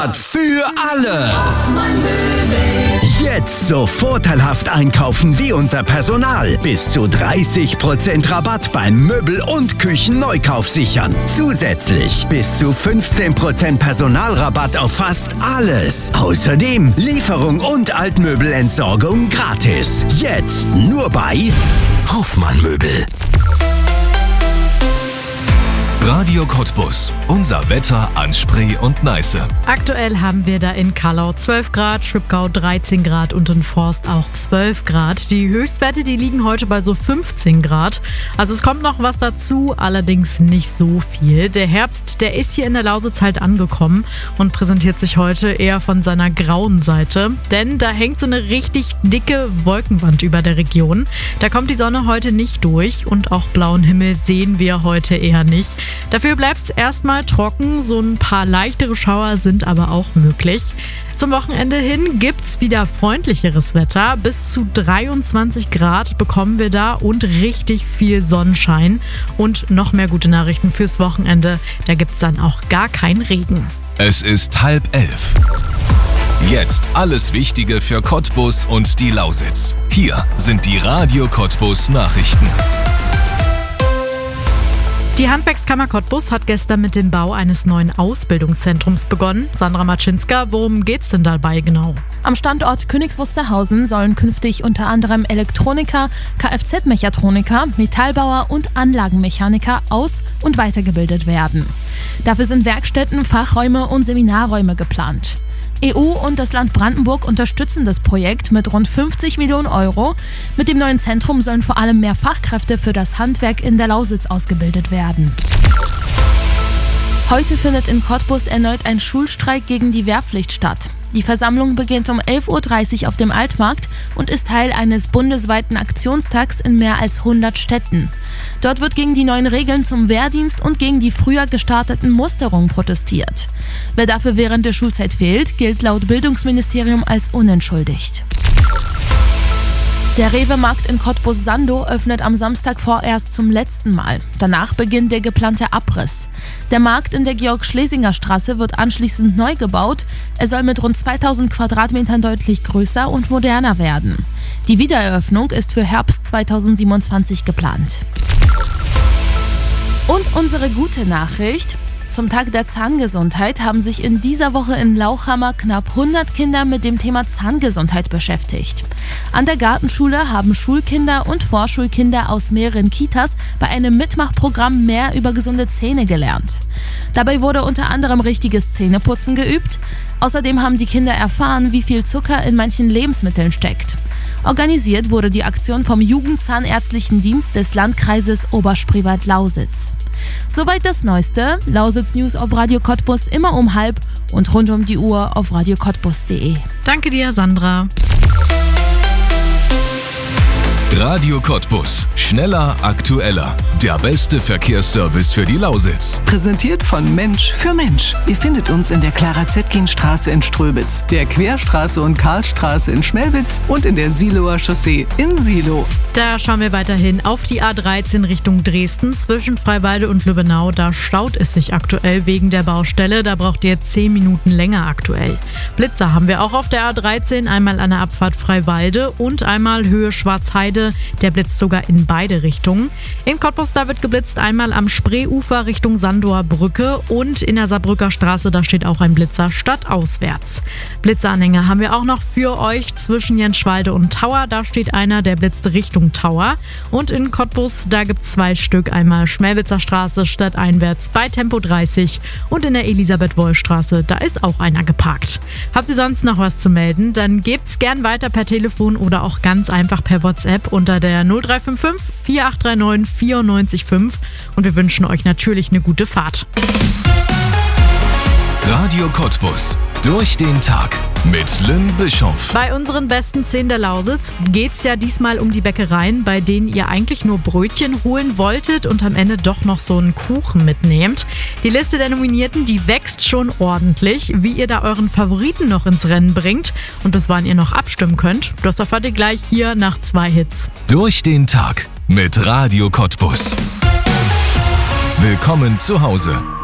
Für alle. Jetzt so vorteilhaft einkaufen wie unser Personal. Bis zu 30% Rabatt beim Möbel- und Küchenneukauf sichern. Zusätzlich bis zu 15% Personalrabatt auf fast alles. Außerdem Lieferung und Altmöbelentsorgung gratis. Jetzt nur bei Hoffmann Möbel. Radio Cottbus. Unser Wetter an Spree und Neiße. Aktuell haben wir da in Kallau 12 Grad, Schwibgau 13 Grad und in Forst auch 12 Grad. Die Höchstwerte, die liegen heute bei so 15 Grad. Also es kommt noch was dazu, allerdings nicht so viel. Der Herbst, der ist hier in der Lausitz halt angekommen und präsentiert sich heute eher von seiner grauen Seite. Denn da hängt so eine richtig dicke Wolkenwand über der Region. Da kommt die Sonne heute nicht durch und auch blauen Himmel sehen wir heute eher nicht. Dafür bleibt es erstmal trocken, so ein paar leichtere Schauer sind aber auch möglich. Zum Wochenende hin gibt's wieder freundlicheres Wetter. Bis zu 23 Grad bekommen wir da und richtig viel Sonnenschein. Und noch mehr gute Nachrichten fürs Wochenende, da gibt's dann auch gar keinen Regen. Es ist 10:30. Jetzt alles Wichtige für Cottbus und die Lausitz. Hier sind die Radio Cottbus Nachrichten. Die Handwerkskammer Cottbus hat gestern mit dem Bau eines neuen Ausbildungszentrums begonnen. Sandra Matschinska, worum geht's denn dabei genau? Am Standort Königs Wusterhausen sollen künftig unter anderem Elektroniker, Kfz-Mechatroniker, Metallbauer und Anlagenmechaniker aus- und weitergebildet werden. Dafür sind Werkstätten, Fachräume und Seminarräume geplant. EU und das Land Brandenburg unterstützen das Projekt mit rund 50 Millionen Euro. Mit dem neuen Zentrum sollen vor allem mehr Fachkräfte für das Handwerk in der Lausitz ausgebildet werden. Heute findet in Cottbus erneut ein Schulstreik gegen die Wehrpflicht statt. Die Versammlung beginnt um 11:30 Uhr auf dem Altmarkt und ist Teil eines bundesweiten Aktionstags in mehr als 100 Städten. Dort wird gegen die neuen Regeln zum Wehrdienst und gegen die früher gestarteten Musterungen protestiert. Wer dafür während der Schulzeit fehlt, gilt laut Bildungsministerium als unentschuldigt. Der Rewe-Markt in Cottbus-Sandow öffnet am Samstag vorerst zum letzten Mal. Danach beginnt der geplante Abriss. Der Markt in der Georg-Schlesinger-Straße wird anschließend neu gebaut. Er soll mit rund 2000 Quadratmetern deutlich größer und moderner werden. Die Wiedereröffnung ist für Herbst 2027 geplant. Und unsere gute Nachricht: Zum Tag der Zahngesundheit haben sich in dieser Woche in Lauchhammer knapp 100 Kinder mit dem Thema Zahngesundheit beschäftigt. An der Gartenschule haben Schulkinder und Vorschulkinder aus mehreren Kitas bei einem Mitmachprogramm mehr über gesunde Zähne gelernt. Dabei wurde unter anderem richtiges Zähneputzen geübt. Außerdem haben die Kinder erfahren, wie viel Zucker in manchen Lebensmitteln steckt. Organisiert wurde die Aktion vom Jugendzahnärztlichen Dienst des Landkreises Oberspreewald-Lausitz. Soweit das Neueste. Lausitz News auf Radio Cottbus immer um 12:30 und rund um die Uhr auf radiocottbus.de. Danke dir, Sandra. Radio Cottbus. Schneller, aktueller. Der beste Verkehrsservice für die Lausitz. Präsentiert von Mensch für Mensch. Ihr findet uns in der Clara-Zetkin-Straße in Ströbitz, der Querstraße und Karlstraße in Schmelwitz und in der Siloer Chaussee in Silo. Da schauen wir weiterhin auf die A13 Richtung Dresden. Zwischen Freiwalde und Lübbenau, da staut es sich aktuell wegen der Baustelle. Da braucht ihr 10 Minuten länger aktuell. Blitzer haben wir auch auf der A13, einmal an der Abfahrt Freiwalde und einmal Höhe Schwarzheide. Der blitzt sogar in beide Richtungen. In Cottbus, da wird geblitzt, einmal am Spreeufer Richtung Sandower Brücke und in der Saarbrücker Straße, da steht auch ein Blitzer stadtauswärts. Blitzeranhänger haben wir auch noch für euch zwischen Jenschwalde und Tauer. Da steht einer, der blitzt Richtung Tauer. Und in Cottbus, da gibt es 2 Stück. Einmal Schmelwitzer Straße stadteinwärts bei Tempo 30 und in der Elisabeth-Woll-Straße, da ist auch einer geparkt. Habt ihr sonst noch was zu melden? Dann gebt's gern weiter per Telefon oder auch ganz einfach per WhatsApp unter der 0355 4839 94,5 und wir wünschen euch natürlich eine gute Fahrt. Radio Cottbus. Durch den Tag mit Lynn Bischoff. Bei unseren besten 10 der Lausitz geht's ja diesmal um die Bäckereien, bei denen ihr eigentlich nur Brötchen holen wolltet und am Ende doch noch so einen Kuchen mitnehmt. Die Liste der Nominierten, die wächst schon ordentlich. Wie ihr da euren Favoriten noch ins Rennen bringt und bis wann ihr noch abstimmen könnt, das erfahrt ihr gleich hier nach 2 Hits. Durch den Tag mit Radio Cottbus. Willkommen zu Hause.